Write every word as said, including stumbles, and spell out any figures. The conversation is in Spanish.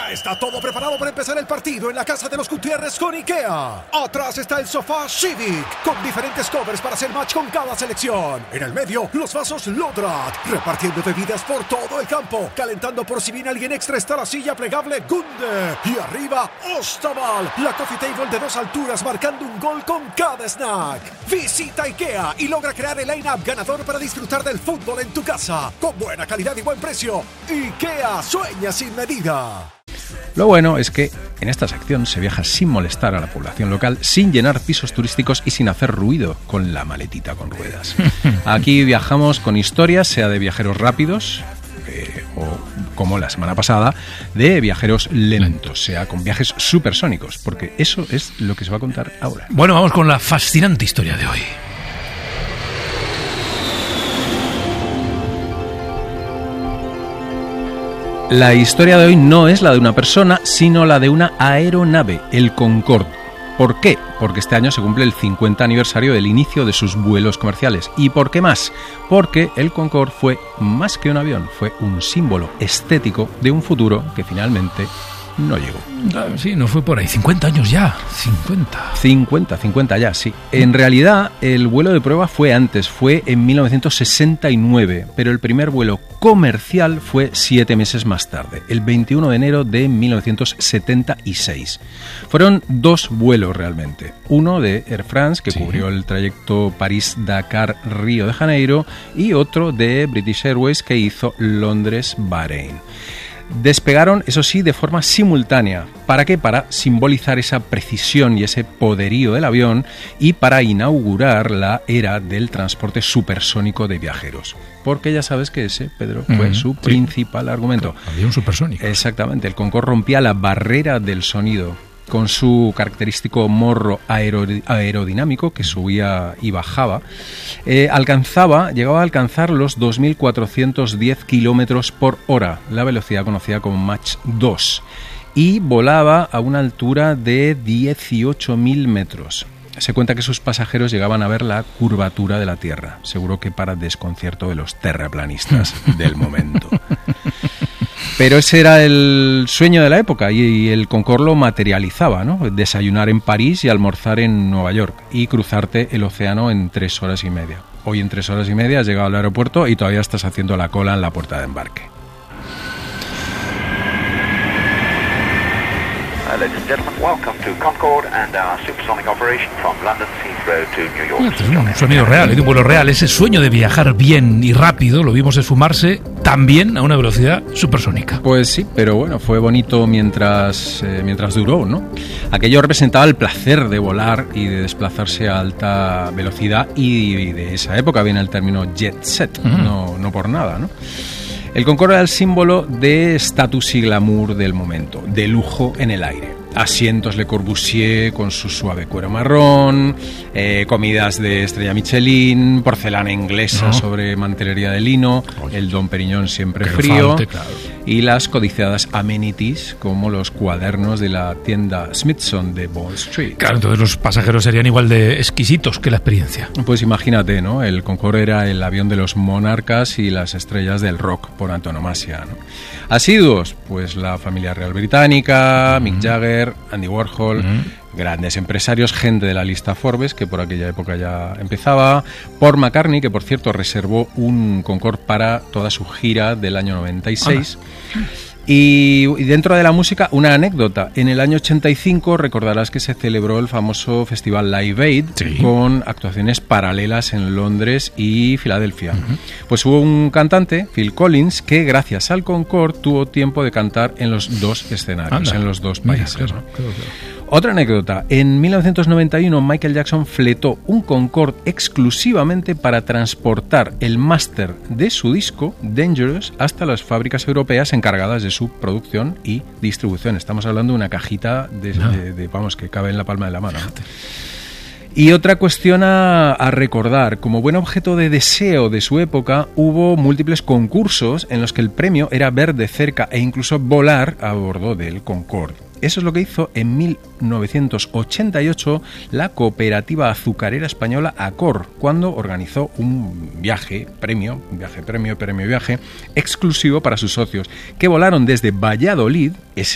Ya está todo preparado para empezar el partido en la casa de los Gutiérrez con IKEA. Atrás está el sofá Civic, con diferentes covers para hacer match con cada selección. En el medio, los vasos Lodrat, repartiendo bebidas por todo el campo. Calentando por si viene alguien extra está la silla plegable Gunde. Y arriba, Ostaval, la coffee table de dos alturas marcando un gol con cada snack. Visita IKEA y logra crear el line-up ganador para disfrutar del fútbol en tu casa. Con buena calidad y buen precio. IKEA sueña sin medida. Lo bueno es que en esta sección se viaja sin molestar a la población local, sin llenar pisos turísticos y sin hacer ruido con la maletita con ruedas. Aquí viajamos con historias, sea de viajeros rápidos, eh, o como la semana pasada, de viajeros lentos, sea con viajes supersónicos, porque eso es lo que se va a contar ahora. Bueno, vamos con la fascinante historia de hoy. La historia de hoy no es la de una persona, sino la de una aeronave, el Concorde. ¿Por qué? Porque este año se cumple el cincuenta aniversario del inicio de sus vuelos comerciales. ¿Y por qué más? Porque el Concorde fue más que un avión, fue un símbolo estético de un futuro que finalmente no llegó. Sí, no fue por ahí. cincuenta años ya. cincuenta. cincuenta, cincuenta ya, sí. En realidad, el vuelo de prueba fue antes, fue en mil novecientos sesenta y nueve, pero el primer vuelo comercial fue siete meses más tarde, el veintiuno de enero de mil novecientos setenta y seis. Fueron dos vuelos realmente. Uno de Air France, que sí. cubrió el trayecto París-Dakar-Río de Janeiro, y otro de British Airways, que hizo Londres-Bahrein. Despegaron, eso sí, de forma simultánea. ¿Para qué? Para simbolizar esa precisión y ese poderío del avión y para inaugurar la era del transporte supersónico de viajeros. Porque ya sabes que ese, Pedro, fue uh-huh, su sí. principal argumento. Avión supersónico. Exactamente, el Concorde rompía la barrera del sonido con su característico morro aerod- aerodinámico que subía y bajaba, eh, alcanzaba, llegaba a alcanzar los dos mil cuatrocientos diez kilómetros por hora, la velocidad conocida como Mach dos, y volaba a una altura de dieciocho mil metros. Se cuenta que sus pasajeros llegaban a ver la curvatura de la Tierra, seguro que para desconcierto de los terraplanistas del momento. Pero ese era el sueño de la época y el Concorde lo materializaba, ¿no? Desayunar en París y almorzar en Nueva York y cruzarte el océano en tres horas y media. Hoy en tres horas y media has llegado al aeropuerto y todavía estás haciendo la cola en la puerta de embarque. Uh, ladies and gentlemen, welcome to Concorde and our supersonic operation from London Heathrow to New York. Este es un sonido real, de un vuelo real. Ese sueño de viajar bien y rápido lo vimos esfumarse también a una velocidad supersónica. Pues sí, pero bueno, fue bonito mientras, eh, mientras duró, ¿no? Aquello representaba el placer de volar y de desplazarse a alta velocidad y de esa época viene el término jet set, uh-huh. no, no por nada, ¿no? El Concorde era el símbolo de estatus y glamour del momento, de lujo en el aire. Asientos Le Corbusier con su suave cuero marrón, eh, comidas de estrella Michelin, porcelana inglesa no. sobre mantelería de lino, Oye, el Dom Perignon siempre frío, falte, claro. y las codiciadas amenities como los cuadernos de la tienda Smithson de Bond Street. Claro, entonces los pasajeros serían igual de exquisitos que la experiencia. Pues imagínate, ¿no? El Concorde era el avión de los monarcas y las estrellas del rock por antonomasia, ¿no? Asiduos, pues la familia real británica, mm. Mick Jagger, Andy Warhol, mm. grandes empresarios, gente de la lista Forbes, que por aquella época ya empezaba, Paul McCartney, que por cierto reservó un Concorde para toda su gira del año noventa y seis. Ah. Y, y dentro de la música, una anécdota. En el año ochenta y cinco recordarás que se celebró el famoso festival Live Aid, sí. con actuaciones paralelas en Londres y Filadelfia. Uh-huh. Pues hubo un cantante, Phil Collins, que gracias al Concorde tuvo tiempo de cantar en los dos escenarios, Anda. en los dos países. Mira, claro, ¿no? claro, claro. Otra anécdota. En mil novecientos noventa y uno Michael Jackson fletó un Concorde exclusivamente para transportar el máster de su disco Dangerous hasta las fábricas europeas encargadas de su producción y distribución. Estamos hablando de una cajita de, no. de, de vamos, que cabe en la palma de la mano. Fíjate. Y otra cuestión a, a recordar, como buen objeto de deseo de su época, hubo múltiples concursos en los que el premio era ver de cerca e incluso volar a bordo del Concorde. Eso es lo que hizo en mil novecientos ochenta y ocho la cooperativa azucarera española Acor, cuando organizó un viaje, premio, viaje, premio, premio, viaje, exclusivo para sus socios, que volaron desde Valladolid, ese